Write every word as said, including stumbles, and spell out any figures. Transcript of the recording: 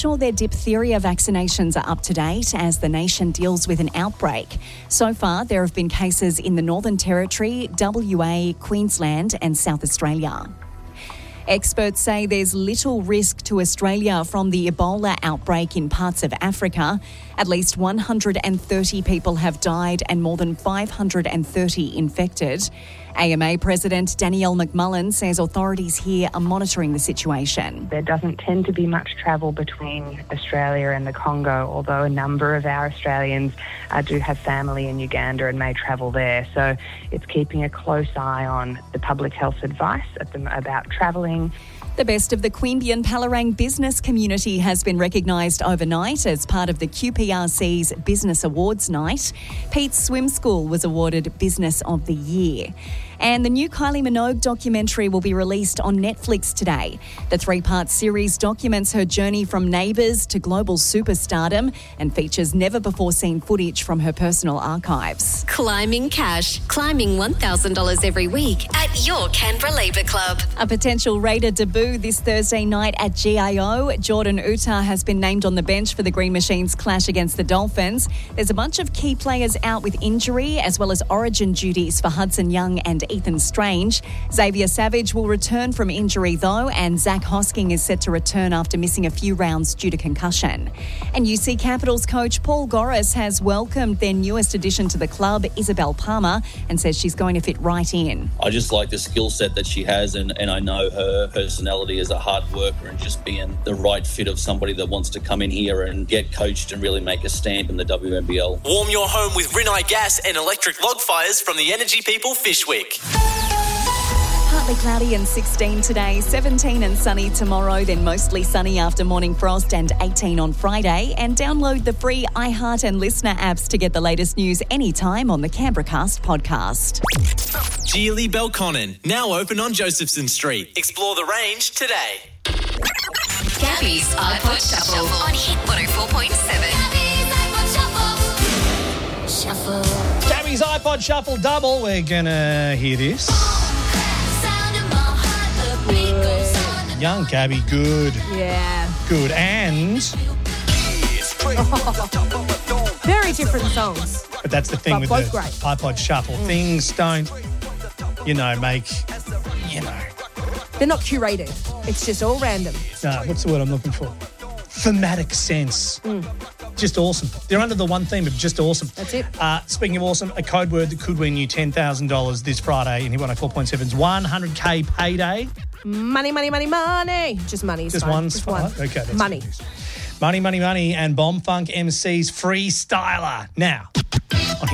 Sure, their diphtheria vaccinations are up to date as the nation deals with an outbreak. So far, there have been cases in the Northern Territory, W A, Queensland and South Australia. Experts say there's little risk to Australia from the Ebola outbreak in parts of Africa. At least one hundred thirty people have died and more than five hundred thirty infected. A M A President Danielle McMullen says authorities here are monitoring the situation. There doesn't tend to be much travel between Australia and the Congo, although a number of our Australians uh, do have family in Uganda and may travel there. So it's keeping a close eye on the public health advice at the, about travelling. The best of the Queanbeyan Palerang business community has been recognised overnight as part of the Q P R C's Business Awards night. Pete's Swim School was awarded Business of the Year. And the new Kylie Minogue documentary will be released on Netflix today. The three-part series documents her journey from Neighbours to global superstardom and features never-before-seen footage from her personal archives. Climbing cash. Climbing one thousand dollars every week at your Canberra Labour Club. A potential Raider debut this Thursday night at G I O. Jordan Uta has been named on the bench for the Green Machines' clash against the Dolphins. There's a bunch of key players out with injury, as well as origin duties for Hudson Young and Ethan Strange. Xavier Savage will return from injury though, and Zach Hosking is set to return after missing a few rounds due to concussion. And U C Capitals coach Paul Goris has welcomed their newest addition to the club, Isabel Palmer, and says she's going to fit right in. I just like the skill set that she has, and, and I know her personality as a hard worker and just being the right fit of somebody that wants to come in here and get coached and really make a stamp in the W N B L. Warm your home with Rinnai gas and electric log fires from the Energy People Fishwick. Partly cloudy and sixteen today, seventeen and sunny tomorrow, then mostly sunny after morning frost and eighteen on Friday. And download the free iHeart and Listener apps to get the latest news anytime on the Canberracast podcast. Geely Belconnen, now open on Josephson Street. Explore the range today. Gabby's iPod Shuffle on Hit one oh four point seven. Shuffle. Gabby's iPod Shuffle double. We're going to hear this. Young Gabby, good. Yeah. Good. And... Oh. Very different songs. But that's the thing But with both the great. iPod Shuffle. Mm. Things don't, you know, make, you know... They're not curated. It's just all random. No, what's the word I'm looking for? Thematic sense. Mm. Just awesome. They're under the one theme of just awesome. That's it. Uh, speaking of awesome, a code word that could win you ten thousand dollars this Friday in Hit one oh four point seven's one hundred K payday. Money, money, money, money. Just money is Just fine. one? Just one. Okay, that's money. good news. Money, money, money, and Bomb Funk M C's Freestyler. Now...